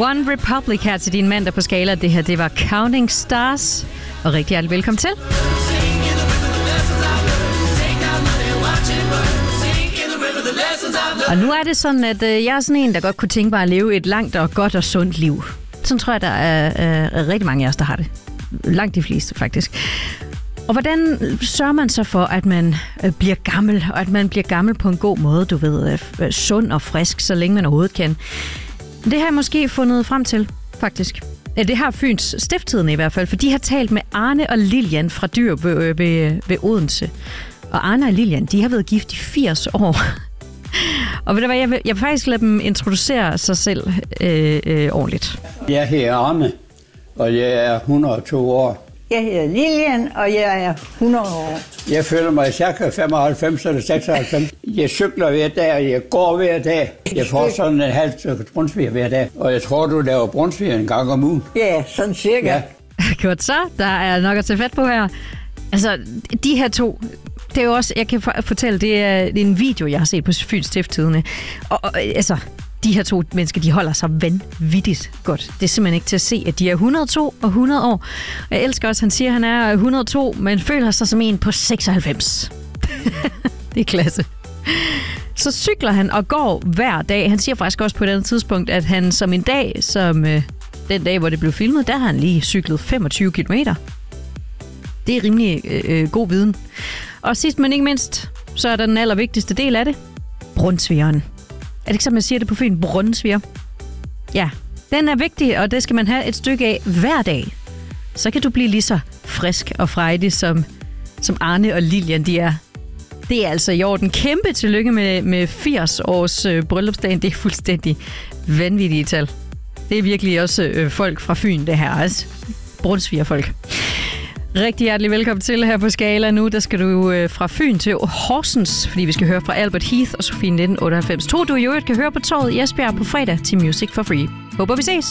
One Republic her til din mandag på Skala. Det her, det var Counting Stars. Og rigtig hjertelig velkommen til. Og nu er det sådan, at jeg er sådan en, der godt kunne tænke mig at leve et langt og godt og sundt liv. Sådan tror jeg, der er rigtig mange af os, der har det. Langt de fleste, faktisk. Og hvordan sørger man så for, at man bliver gammel, og at man bliver gammel på en god måde, du ved, sund og frisk, så længe man overhovedet kan? Det har jeg måske fundet frem til, faktisk. Det har Fyns Stiftstidende i hvert fald, for de har talt med Arne og Lilian fra Dyr ved Odense. Og Arne og Lilian, de har været gift i 80 år. Og ved du hvad, jeg vil faktisk lade dem introducere sig selv ordentligt. Jeg hedder Arne, og jeg er 102 år. Jeg hedder Lilian, og jeg er 100 år. Jeg føler mig cirka 95 eller 96. Jeg cykler hver dag, og jeg går hver dag. Jeg får sådan en halv stykke brunsviger hver dag. Og jeg tror, du laver brunsviger en gang om ugen. Ja, sådan cirka. Ja. Godt så, der er nok at tage fat på her. Altså, de her to, det er jo også, jeg kan fortælle, det er en video, jeg har set på Fyns Stiftstidende. Og altså, de her to mennesker, de holder sig vanvittigt godt. Det er simpelthen ikke til at se, at de er 102 og 100 år. Jeg elsker også, han siger, at han er 102, men føler sig som en på 96. Det er klasse. Så cykler han og går hver dag. Han siger faktisk også på et andet tidspunkt, at han som en dag, som den dag, hvor det blev filmet, der har han lige cyklet 25 kilometer. Det er rimelig god viden. Og sidst, men ikke mindst, så er der den allervigtigste del af det. Brunsvigeren. Er det ikke som man siger det på Fyn? Brunsviger. Ja, den er vigtig, og det skal man have et stykke af hver dag. Så kan du blive lige så frisk og frejdig, som Arne og Lilian de er. Det er altså i orden. Kæmpe tillykke med 80 års bryllupsdagen. Det er fuldstændig vanvittige tal. Det er virkelig også folk fra Fyn, det her. Altså brunsvigerfolk. Rigtig hjertelig velkommen til her på Skala. Nu der skal du fra Fyn til Horsens, fordi vi skal høre fra Albert Heath og Sofie 1998. Du i øvrigt kan høre på Torvet i Esbjerg på fredag til Music for Free. Håber vi ses!